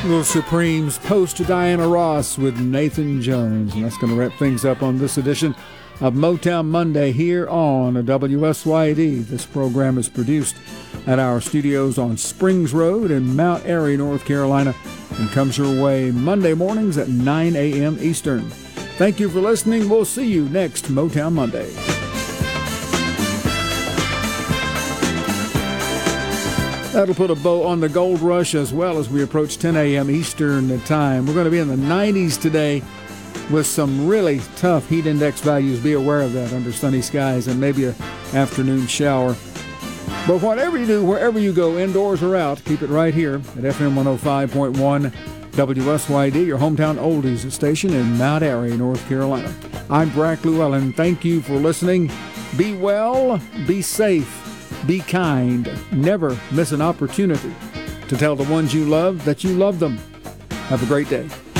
Little Supremes post Diana Ross with Nathan Jones. And that's going to wrap things up on this edition of Motown Monday here on WSYD. This program is produced at our studios on Springs Road in Mount Airy, North Carolina, and comes your way Monday mornings at 9 a.m. Eastern. Thank you for listening. We'll see you next Motown Monday. That'll put a bow on the gold rush as well as we approach 10 a.m. Eastern time. We're going to be in the 90s today with some really tough heat index values. Be aware of that under sunny skies and maybe an afternoon shower. But whatever you do, wherever you go, indoors or out, keep it right here at FM 105.1 WSYD, your hometown oldies station in Mount Airy, North Carolina. I'm Brack Llewellyn. Thank you for listening. Be well, be safe. Be kind. Never miss an opportunity to tell the ones you love that you love them. Have a great day.